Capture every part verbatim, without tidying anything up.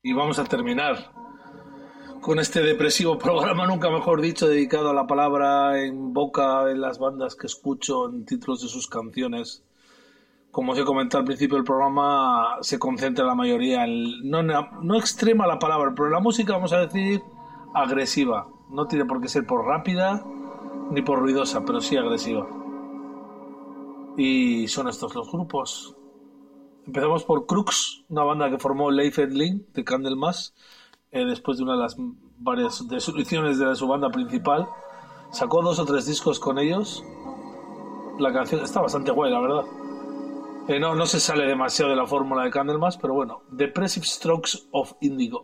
y vamos a terminar con este depresivo programa, nunca mejor dicho, dedicado a la palabra en boca de las bandas que escucho en títulos de sus canciones. Como os he comentado al principio del programa, se concentra la mayoría en, no, no extrema la palabra, pero la música, vamos a decir, agresiva. No tiene por qué ser por rápida ni por ruidosa, pero sí agresiva. Y son estos los grupos. Empezamos por Crux, una banda que formó Leif Edling de Candlemass, eh, después de una de las varias disoluciones de su banda principal. Sacó dos o tres discos con ellos. La canción está bastante guay, la verdad. Eh, no, no se sale demasiado de la fórmula de Candlemass, pero bueno. Depressive Strokes of Indigo.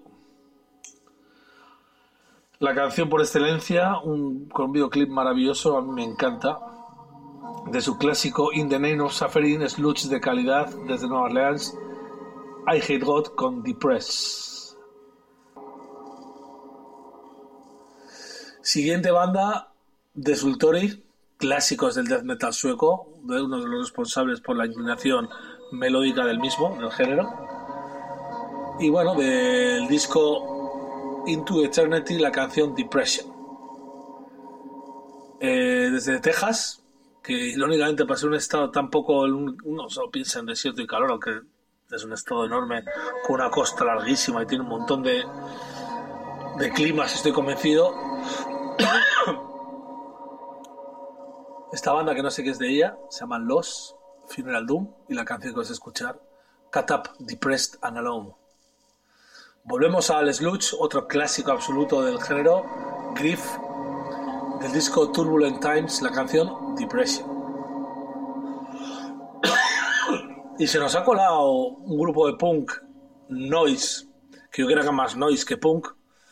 La canción por excelencia, un, con un videoclip maravilloso, a mí me encanta. De su clásico In the Name of Suffering, sludge de calidad desde Nueva Orleans, I Hate God con Depress. Siguiente banda, Desultory, clásicos del death metal sueco, de uno de los responsables por la inclinación melódica del mismo, del género. Y bueno, del disco Into Eternity, la canción Depression. Eh, desde Texas, que irónicamente para ser un estado tan poco, uno solo piensa en desierto y calor, aunque es un estado enorme con una costa larguísima y tiene un montón de de climas, estoy convencido. Esta banda, que no sé qué es de ella, se llama Los Funeral Doom, y la canción que vas a escuchar, Cut Up, Depressed and Alone. Volvemos al sludge, otro clásico absoluto del género, Grief, del disco Turbulent Times, la canción Depression. Y se nos ha colado un grupo de punk noise, que yo creo que más noise que punk,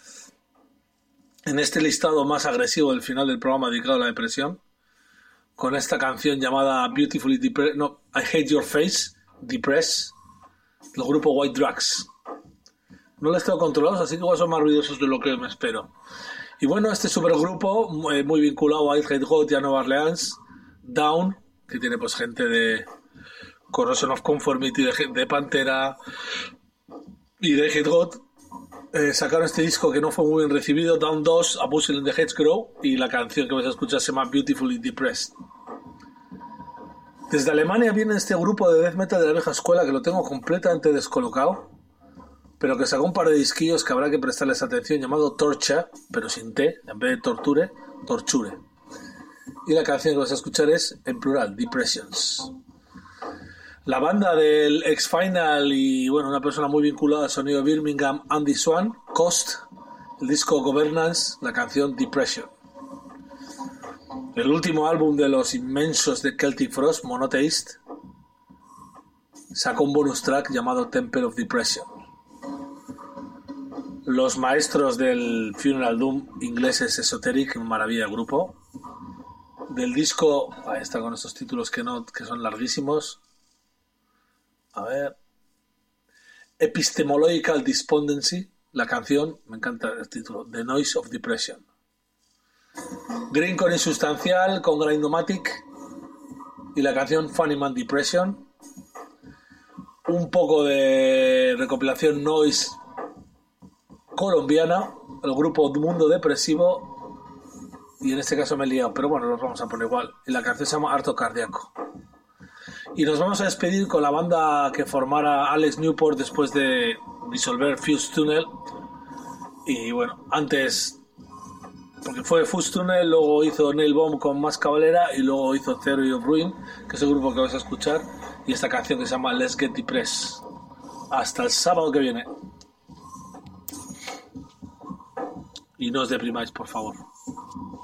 en este listado más agresivo del final del programa dedicado a la depresión, con esta canción llamada Beautifully Depressed, no, I Hate Your Face, Depress, del grupo White Drugs. No los tengo controlados, así que igual son más ruidosos de lo que me espero. Y bueno, este supergrupo, muy, muy vinculado a I Hate God y a Nueva Orleans, Down, que tiene pues gente de Corrosion of Conformity, de, de Pantera y de I Hate God, eh, sacaron este disco que no fue muy bien recibido, Down dos, A Buzzle in the Hedgerow, y la canción que vais a escuchar se llama Beautifully Depressed. Desde Alemania viene este grupo de death metal de la vieja escuela, que lo tengo completamente descolocado, pero que sacó un par de disquillos que habrá que prestarles atención, llamado Torture, pero sin T, en vez de Torture, Torture. Y la canción que vas a escuchar es, en plural, Depressions. La banda del ex-Final y, bueno, una persona muy vinculada al sonido de Birmingham, Andy Swan, Cost, el disco Governance, la canción Depression. El último álbum de los inmensos de Celtic Frost, Monotheist, sacó un bonus track llamado Temple of Depression. Los maestros del Funeral Doom ingleses, Esoteric, maravilla de grupo. Del disco, ahí está con estos títulos que no, que son larguísimos. A ver. Epistemological Despondency, la canción, me encanta el título, The Noise of Depression. Green con Insustancial, con Grindomatic, y la canción Funny Man Depression. Un poco de recopilación noise colombiana, el grupo Mundo Depresivo, y en este caso me he liado, pero bueno, los vamos a poner igual. Y la canción se llama Harto Cardíaco. Y nos vamos a despedir con la banda que formara Alex Newport después de disolver Fuse Tunnel. Y bueno, antes, porque fue Fuse Tunnel, luego hizo Nail Bomb con Más Cavalera, y luego hizo Theory of Ruin, que es el grupo que vais a escuchar, y esta canción que se llama Let's Get Depressed. Hasta el sábado que viene. Y no os deprimáis, por favor.